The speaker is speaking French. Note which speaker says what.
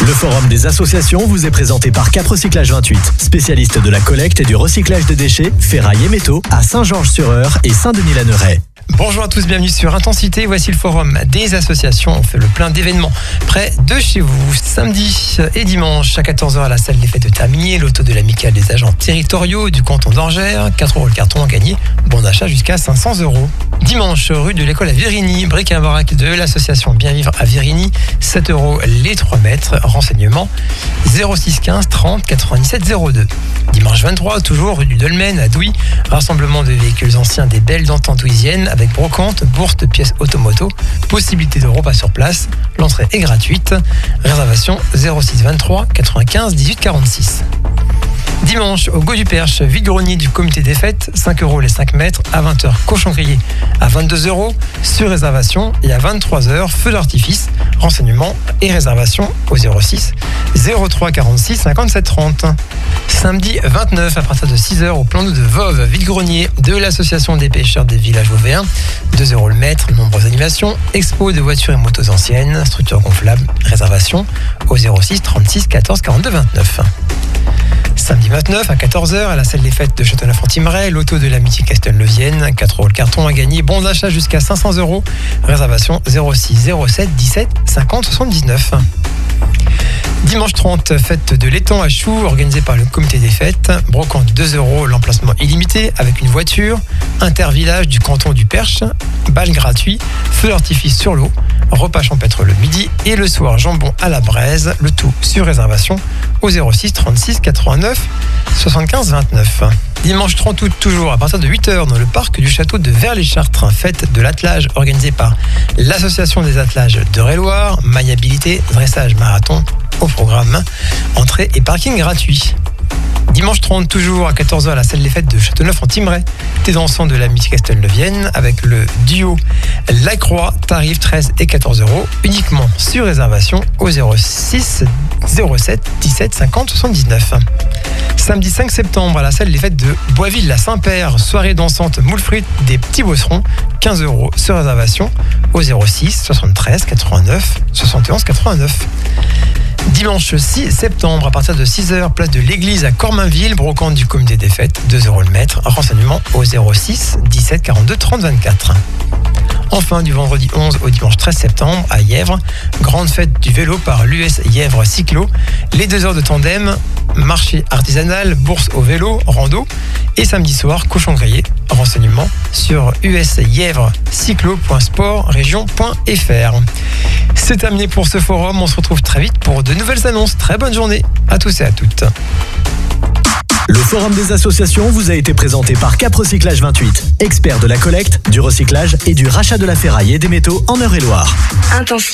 Speaker 1: Le forum des associations vous est présenté par Cap Recyclage 28, spécialiste de la collecte et du recyclage des déchets, ferraille et métaux à Saint-Georges-sur-Eure et Saint-Denis-la-Neuraie.
Speaker 2: Bonjour à tous, bienvenue sur Intensité. Voici le forum des associations. On fait le plein d'événements près de chez vous. Samedi et dimanche à 14h à la salle des fêtes de Tamigné, l'auto de l'amicale des agents territoriaux du canton d'Orgères. 4 € le carton à gagner, bon d'achat jusqu'à 500 €. Dimanche, rue de l'école à Virigny, bric-à-brac de l'association Bien Vivre à Virigny. 7 € les 3 mètres. Renseignements 06 15 30 97 02. Dimanche 23, toujours rue du Dolmen à Douy. Rassemblement de véhicules anciens des belles d'antan douisiennes avec brocante, bourse de pièces automoto, possibilité de repas sur place. L'entrée est gratuite. Réservation 06 23 95 18 46. Dimanche, au Go du Perche, vide-grenier du comité des fêtes, 5 € les 5 mètres, à 20h, cochon grillé à 22 €, sur réservation, et à 23h, feu d'artifice. Renseignements et réservation au 06 03 46 57 30. Samedi 29, à partir de 6h, au plan d'eau de Voves, vide-grenier de l'association des pêcheurs des villages vauvéens, 2 € le mètre, nombreuses animations, expo de voitures et motos anciennes, structure gonflable, réservation au 06 36 14 42 29. Samedi 29 à 14h à la salle des fêtes de Châteauneuf-en-Thymerais, l'auto de l'amitié Castelneuvienne, 4 € le carton à gagner, bon d'achat jusqu'à 500 €, réservation 06 07 17 50 79. Dimanche 30, fête de l'étang à Choux, organisée par le comité des fêtes. Brocante 2 € l'emplacement illimité avec une voiture. Intervillage du canton du Perche. Bal gratuit. Feu d'artifice sur l'eau. Repas champêtre le midi et le soir jambon à la braise. Le tout sur réservation au 06 36 89 75 29. Dimanche 30 août, toujours à partir de 8h dans le parc du château de Vers-les-Chartres, fête de l'attelage organisée par l'association des attelages d'Eure-et-Loir, maniabilité, dressage marathon au programme, entrée et parking gratuit. Dimanche 30, toujours à 14h à la salle des fêtes de Châteauneuf-en-Thymerais, thé dansant de l'amitié Castelneuvienne avec le duo La Croix, tarif 13 et 14 €, uniquement sur réservation au 06 07 17 50 79. Samedi 5 septembre à la salle des fêtes de Boisville-la-Saint-Père, soirée dansante moule frites des petits bosserons, 15 € sur réservation au 06 73 89 71 89. Dimanche 6 septembre, à partir de 6h, place de l'église à Cormainville, brocante du comité des fêtes, 2 € le mètre, renseignement au 06 17 42 30 24. Enfin, du vendredi 11 au dimanche 13 septembre, à Yèvres, grande fête du vélo par l'US Yèvres Cyclo, les 2 heures de tandem, marché artisanal, bourse au vélo, rando, et samedi soir, cochon grillé. Renseignements sur usyèvrescyclo.sportregion.fr. C'est terminé pour ce forum, on se retrouve très vite pour de nouvelles annonces. Très bonne journée à tous et à toutes.
Speaker 1: Le forum des associations vous a été présenté par Cap Recyclage 28, expert de la collecte, du recyclage et du rachat de la ferraille et des métaux en Eure-et-Loir.